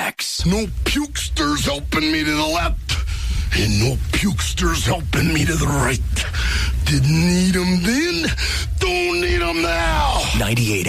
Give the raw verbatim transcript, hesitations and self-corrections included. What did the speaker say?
X. No pukesters helping me to the left, and no pukesters helping me to the right. Didn't need them then, don't need them now. ninety-eight